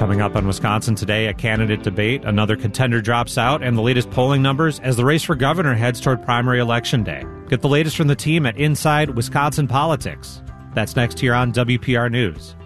Coming up on Wisconsin Today, a candidate debate, another contender drops out, and the latest polling numbers as the race for governor heads toward primary election day. Get the latest from the team at Inside Wisconsin Politics. That's next here on WPR News.